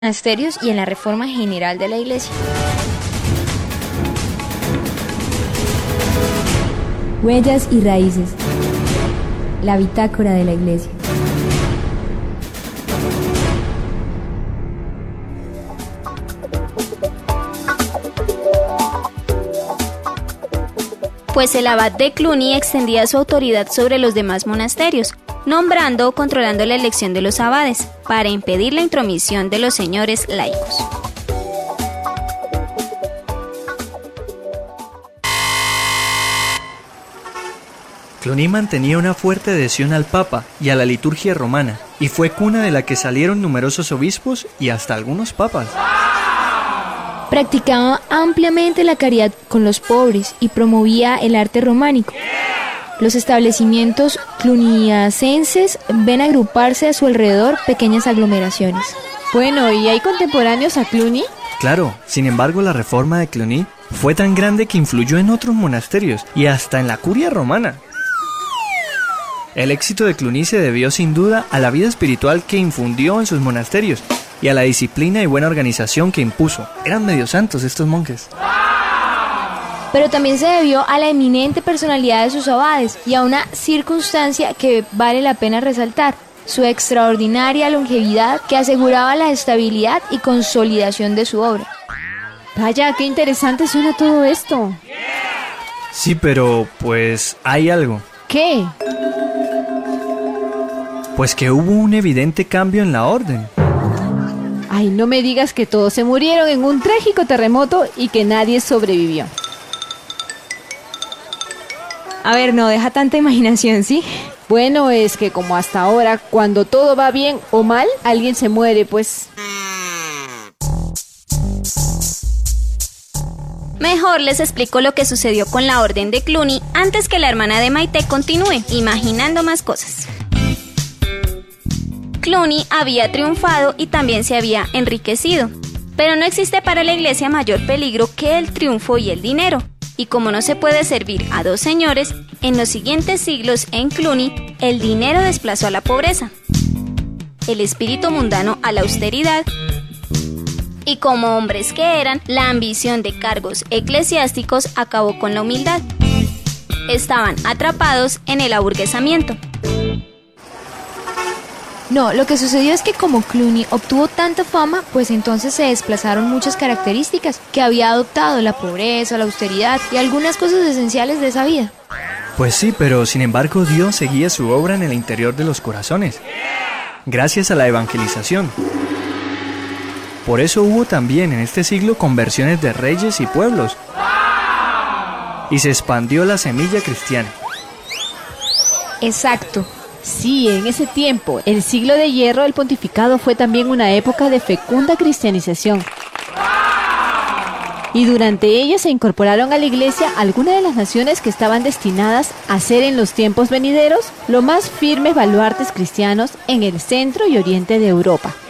monasterios y en la reforma general de la Iglesia. Huellas y raíces. La bitácora de la Iglesia. Pues el abad de Cluny extendía su autoridad sobre los demás monasterios, nombrando o controlando la elección de los abades, para impedir la intromisión de los señores laicos. Cluny mantenía una fuerte adhesión al Papa y a la liturgia romana, y fue cuna de la que salieron numerosos obispos y hasta algunos papas. Practicaba ampliamente la caridad con los pobres y promovía el arte románico. Los establecimientos cluniacenses ven agruparse a su alrededor pequeñas aglomeraciones. Bueno, ¿y hay contemporáneos a Cluny? Claro, sin embargo la reforma de Cluny fue tan grande que influyó en otros monasterios y hasta en la curia romana. El éxito de Cluny se debió sin duda a la vida espiritual que infundió en sus monasterios y a la disciplina y buena organización que impuso. Eran medio santos estos monjes. Pero también se debió a la eminente personalidad de sus abades y a una circunstancia que vale la pena resaltar: su extraordinaria longevidad que aseguraba la estabilidad y consolidación de su obra. Vaya, qué interesante suena todo esto. Sí, pero pues hay algo. ¿Qué? Pues que hubo un evidente cambio en la orden. Ay, no me digas que todos se murieron en un trágico terremoto y que nadie sobrevivió. A ver, no deja tanta imaginación, ¿sí? Bueno, es que como hasta ahora, cuando todo va bien o mal, alguien se muere, pues. Mejor les explico lo que sucedió con la orden de Cluny antes que la hermana de Maite continúe imaginando más cosas. Cluny había triunfado y también se había enriquecido, pero no existe para la Iglesia mayor peligro que el triunfo y el dinero. Y como no se puede servir a dos señores, en los siguientes siglos en Cluny, el dinero desplazó a la pobreza, el espíritu mundano a la austeridad, y como hombres que eran, la ambición de cargos eclesiásticos acabó con la humildad. Estaban atrapados en el aburguesamiento. No, lo que sucedió es que como Cluny obtuvo tanta fama, pues entonces se desplazaron muchas características que había adoptado: la pobreza, la austeridad y algunas cosas esenciales de esa vida. Pues sí, pero sin embargo Dios seguía su obra en el interior de los corazones, gracias a la evangelización. Por eso hubo también en este siglo conversiones de reyes y pueblos, y se expandió la semilla cristiana. Exacto. Sí, en ese tiempo, el siglo de hierro del pontificado fue también una época de fecunda cristianización. Y durante ella se incorporaron a la Iglesia algunas de las naciones que estaban destinadas a ser en los tiempos venideros los más firmes baluartes cristianos en el centro y oriente de Europa.